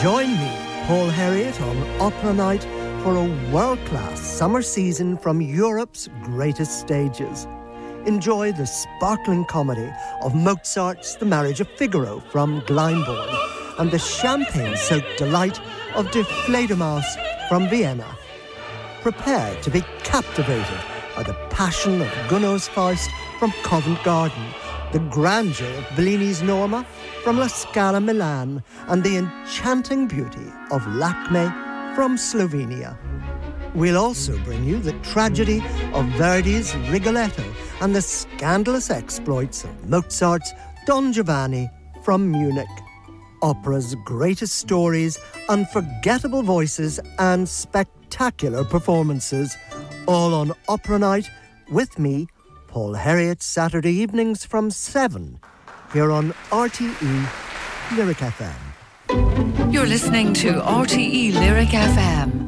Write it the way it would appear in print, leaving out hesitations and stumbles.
Join me, Paul Herriot, on Opera Night for a world-class summer season from Europe's greatest stages. Enjoy the sparkling comedy of Mozart's The Marriage of Figaro from Glyndebourne and the champagne-soaked delight of Die Fledermaus from Vienna. Prepare to be captivated by the passion of Gounod's Faust from Covent Garden, the grandeur of Bellini's Norma from La Scala Milan, and the enchanting beauty of Lakme from Slovenia. We'll also bring you the tragedy of Verdi's Rigoletto and the scandalous exploits of Mozart's Don Giovanni from Munich. Opera's greatest stories, unforgettable voices and spectacular performances, all on Opera Night with me, Paul Herriot, Saturday evenings from 7, here on RTE Lyric FM. You're listening to RTE Lyric FM.